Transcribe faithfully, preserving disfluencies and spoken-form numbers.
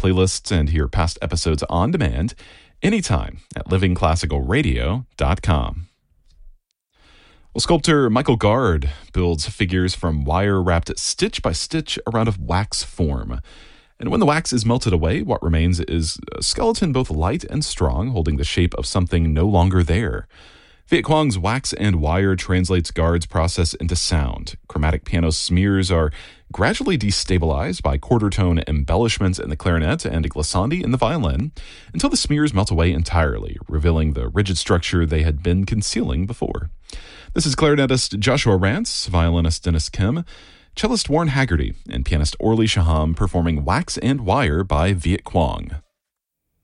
playlists and hear past episodes on demand anytime at living classical radio dot com. Well, sculptor Michael Gard builds figures from wire wrapped stitch by stitch around a wax form. And when the wax is melted away, what remains is a skeleton both light and strong, holding the shape of something no longer there. Viet Quang's wax and wire translates Gard's process into sound. Chromatic piano smears are gradually destabilized by quarter tone embellishments in the clarinet and glissandi in the violin until the smears melt away entirely, revealing the rigid structure they had been concealing before. This is clarinetist Joshua Rance, violinist Dennis Kim, cellist Warren Haggerty, and pianist Orly Shaham performing Wax and Wire by Viet Quang.